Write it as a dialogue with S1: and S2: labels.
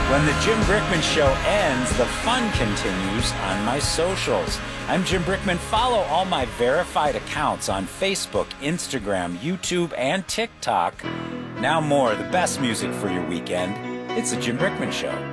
S1: When the Jim Brickman Show ends, the fun continues on my socials. I'm Jim Brickman. Follow all my verified accounts on Facebook, Instagram, YouTube, and TikTok. Now more, the best music for your weekend. It's the Jim Brickman Show.